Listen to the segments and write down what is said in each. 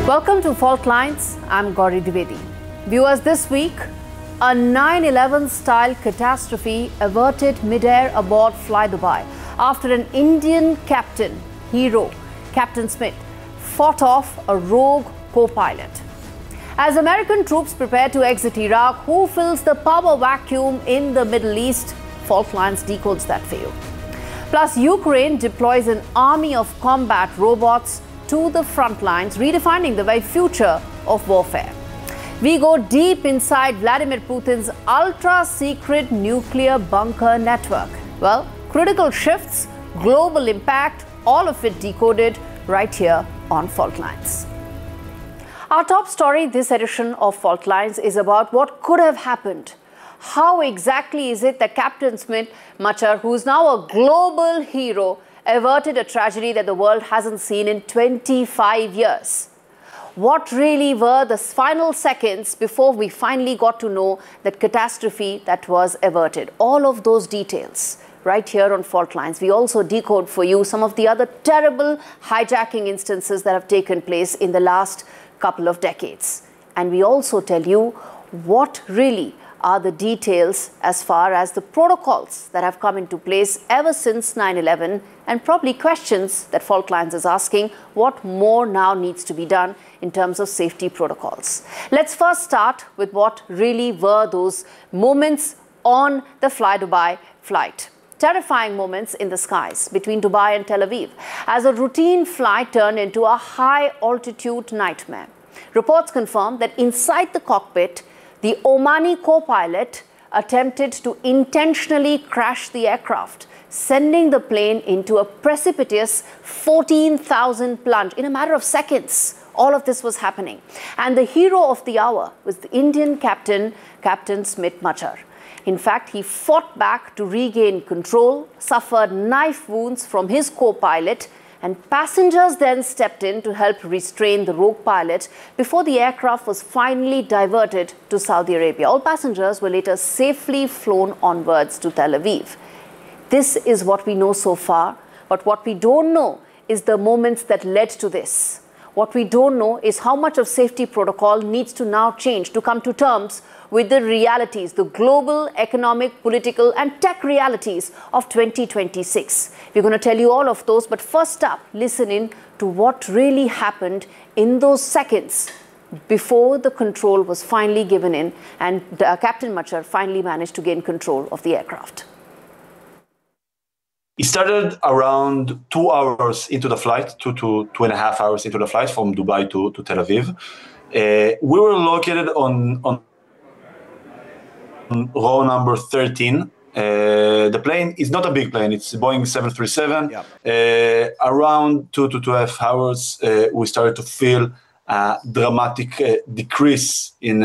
Welcome to Fault Lines. I'm Gauri Dwivedi. Viewers, this week, a 9/11 style catastrophe averted mid-air aboard Fly Dubai after an Indian captain, hero, Captain Smith, fought off a rogue co-pilot. As American troops prepare to exit Iraq, who fills the power vacuum in the Middle East? Fault Lines decodes that for you. Plus, Ukraine deploys an army of combat robots to the front lines, redefining the very future of warfare. We go deep inside Vladimir Putin's ultra-secret nuclear bunker network. Well, critical shifts, global impact, all of it decoded right here on Fault Lines. Our top story this edition of Fault Lines is about what could have happened. How exactly is it that Captain Smith Machar, who is now a global hero, averted a tragedy that the world hasn't seen in 25 years? What really were the final seconds before we finally got to know that catastrophe that was averted? All of those details right here on Fault Lines. We also decode for you some of the other terrible hijacking instances that have taken place in the last couple of decades. And we also tell you what really are the details as far as the protocols that have come into place ever since 9/11, and probably questions that Fault Lines is asking, what more now needs to be done in terms of safety protocols. Let's first start with what really were those moments on the Fly Dubai flight. Terrifying moments in the skies between Dubai and Tel Aviv as a routine flight turned into a high-altitude nightmare. Reports confirm that inside the cockpit, the Omani co-pilot attempted to intentionally crash the aircraft, sending the plane into a precipitous 14,000 plunge in a matter of seconds. All of this was happening. And the hero of the hour was the Indian captain, Captain Smith Machar. In fact, he fought back to regain control, suffered knife wounds from his co-pilot, and passengers then stepped in to help restrain the rogue pilot before the aircraft was finally diverted to Saudi Arabia. All passengers were later safely flown onwards to Tel Aviv. This is what we know so far, but what we don't know is the moments that led to this. What we don't know is how much of safety protocol needs to now change to come to terms with the realities, the global, economic, political and tech realities of 2026. We're going to tell you all of those, but first up, listen in to what really happened in those seconds before the control was finally given in and Captain Machar finally managed to gain control of the aircraft. It started around 2 hours into the flight, 2.5 hours into the flight from Dubai to Tel Aviv. We were located on row number 13. The plane is not a big plane. It's Boeing 737. Yeah. Around 2 to 2.5 hours, we started to feel a dramatic decrease in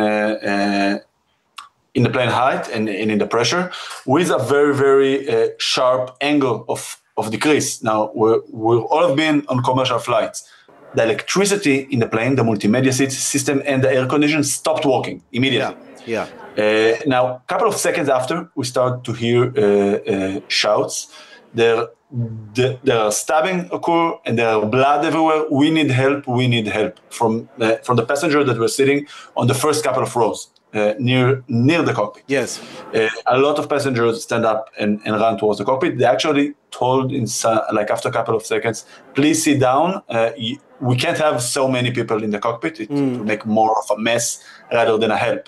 the plane height and in the pressure, with a very, very sharp angle of decrease. Now, we've all have been on commercial flights. The electricity in the plane, the multimedia system, and the air conditioning stopped working immediately. Yeah. Now, a couple of seconds after, we start to hear shouts. There are stabbing occur, and there are blood everywhere. We need help. We need help from the passenger that were sitting on the first couple of rows. Near the cockpit. Yes. A lot of passengers stand up and run towards the cockpit. They actually told after a couple of seconds, please sit down. We can't have so many people in the cockpit to make more of a mess rather than a help.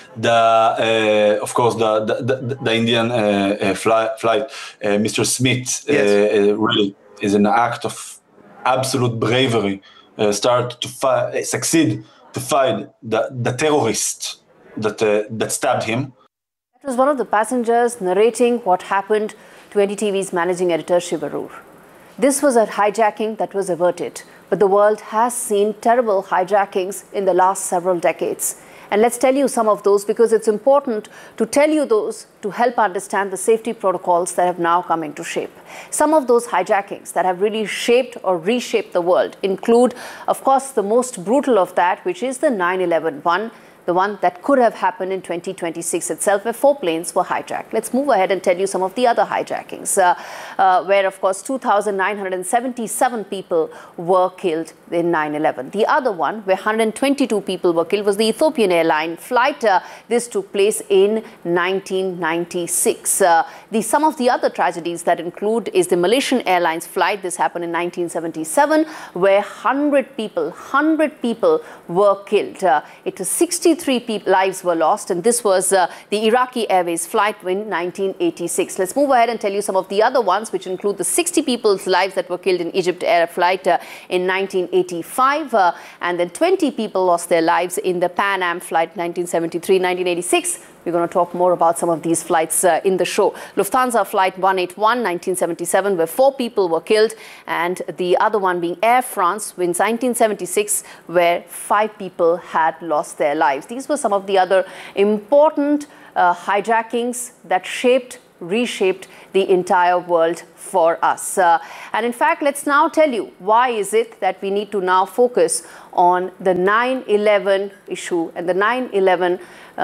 Of course, the Indian flight, Mr. Smith, yes. Really is an act of absolute bravery. Succeed to fight the terrorist that stabbed him. That was one of the passengers narrating what happened to NDTV's managing editor, Shiv Aroor. This was a hijacking that was averted, but the world has seen terrible hijackings in the last several decades. And let's tell you some of those, because it's important to tell you those to help understand the safety protocols that have now come into shape. Some of those hijackings that have really shaped or reshaped the world include, of course, the most brutal of that, which is the 9/11 one, the one that could have happened in 2026 itself, where 4 planes were hijacked. Let's move ahead and tell you some of the other hijackings, where, of course, 2,977 people were killed in 9/11. The other one, where 122 people were killed, was the Ethiopian Airline flight. This took place in 1996. Some of the other tragedies that include is the Malaysian Airlines flight. This happened in 1977, where 100 people were killed. It was 63 lives were lost, and this was the Iraqi Airways flight in 1986. Let's move ahead and tell you some of the other ones, which include the 60 people's lives that were killed in Egypt Air flight in 1985, and then 20 people lost their lives in the Pan Am flight 1973, 1986. We're going to talk more about some of these flights in the show. Lufthansa flight 181, 1977, where 4 people were killed, and the other one being Air France in 1976, where 5 people had lost their lives. These were some of the other important hijackings that reshaped the entire world for us. And in fact, let's now tell you why is it that we need to now focus on the 9/11 issue and the 9/11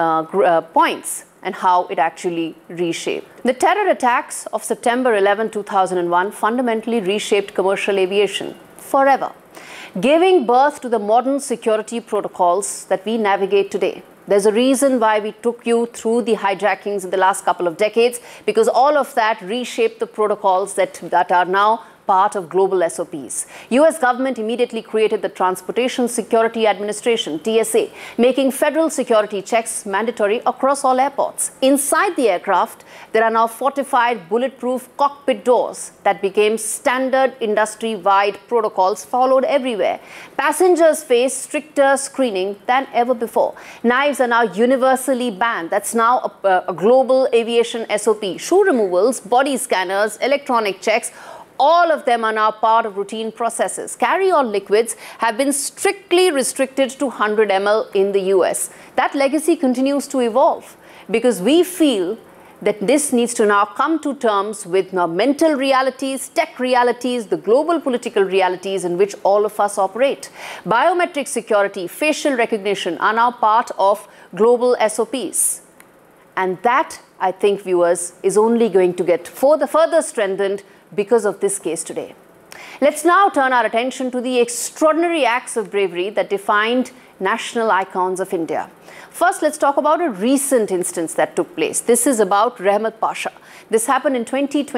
points and how it actually reshaped. The terror attacks of September 11, 2001 fundamentally reshaped commercial aviation forever, giving birth to the modern security protocols that we navigate today. There's a reason why we took you through the hijackings in the last couple of decades, because all of that reshaped the protocols that are now part of global SOPs. US government immediately created the Transportation Security Administration, TSA, making federal security checks mandatory across all airports. Inside the aircraft, there are now fortified bulletproof cockpit doors that became standard industry-wide protocols followed everywhere. Passengers face stricter screening than ever before. Knives are now universally banned. That's now a global aviation SOP. Shoe removals, body scanners, electronic checks, all of them are now part of routine processes. Carry-on liquids have been strictly restricted to 100 ml in the US. That legacy continues to evolve because we feel that this needs to now come to terms with now mental realities, tech realities, the global political realities in which all of us operate. Biometric security, facial recognition are now part of global SOPs. And that, I think, viewers, is only going to get further strengthened because of this case today. Let's now turn our attention to the extraordinary acts of bravery that defined national icons of India. First, let's talk about a recent instance that took place. This is about Rehmat Pasha. This happened in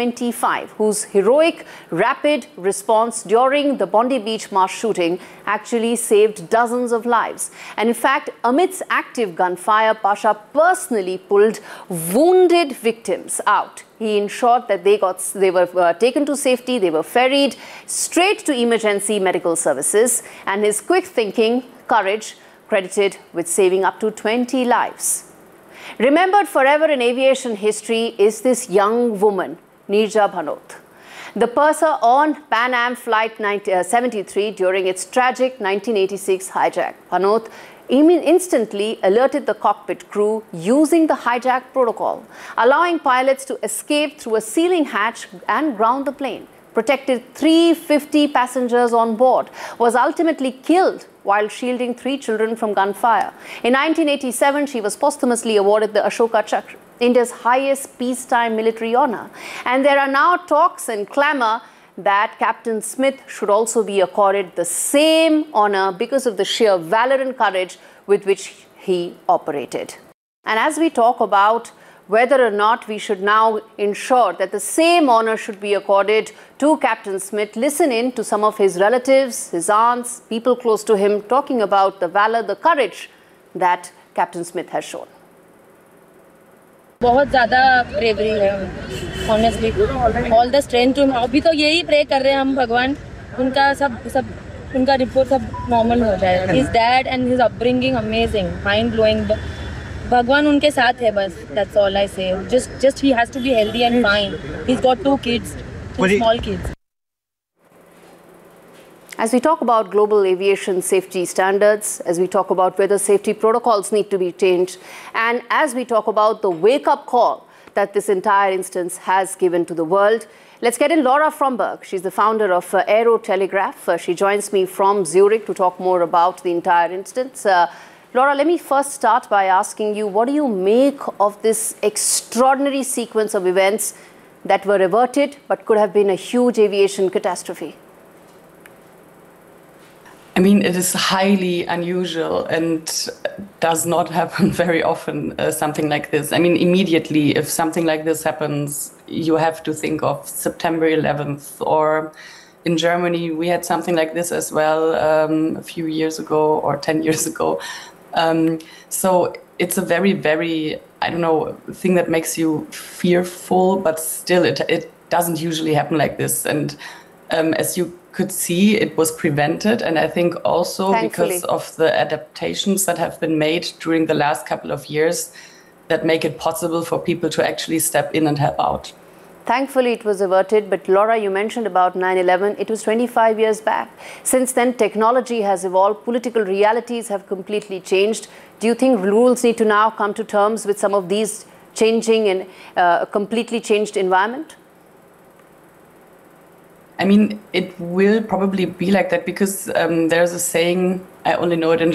2025, whose heroic, rapid response during the Bondi Beach mass shooting actually saved dozens of lives. And in fact, amidst active gunfire, Pasha personally pulled wounded victims out. He ensured that they were taken to safety, they were ferried straight to emergency medical services, and his quick thinking, courage, credited with saving up to 20 lives. Remembered forever in aviation history is this young woman, Neerja Bhanot, the purser on Pan Am Flight 73 during its tragic 1986 hijack. Bhanot instantly alerted the cockpit crew using the hijack protocol, allowing pilots to escape through a ceiling hatch and ground the plane. Protected 350 passengers on board, was ultimately killed while shielding 3 children from gunfire. In 1987, she was posthumously awarded the Ashoka Chakra, India's highest peacetime military honor. And there are now talks and clamor that Captain Smith should also be accorded the same honor because of the sheer valor and courage with which he operated. And as we talk about whether or not we should now ensure that the same honor should be accorded to Captain Smith, listen in to some of his relatives, his aunts, people close to him, talking about the valor, the courage that Captain Smith has shown. बहुत ज़्यादा bravery है, honestly. All the strength to him. अभी तो यही pray कर रहे हैं हम भगवान, उनका सब उनका रिपोर्ट सब normal हो जाए. His dad and his upbringing amazing, mind blowing. भगवान उनके साथ है बस. That's all I say. Just he has to be healthy and fine. He's got 2 kids, 2 small kids. As we talk about global aviation safety standards, as we talk about whether safety protocols need to be changed, and as we talk about the wake-up call that this entire instance has given to the world, let's get in Laura Fromberg. She's the founder of Aero Telegraph. She joins me from Zurich to talk more about the entire instance. Laura, let me first start by asking you, what do you make of this extraordinary sequence of events that were averted but could have been a huge aviation catastrophe? I mean, it is highly unusual and does not happen very often, something like this. I mean, immediately, if something like this happens, you have to think of September 11th, or in Germany, we had something like this as well a few years ago or 10 years ago. So it's a very, very, I don't know, thing that makes you fearful, but still it doesn't usually happen like this. And as you could see, it was prevented. And I think also Thankfully, because of the adaptations that have been made during the last couple of years that make it possible for people to actually step in and help out. Thankfully, it was averted. But Laura, you mentioned about 9/11. It was 25 years back. Since then, technology has evolved. Political realities have completely changed. Do you think rules need to now come to terms with some of these changing in a completely changed environment? I mean, it will probably be like that because there's a saying, I only know it in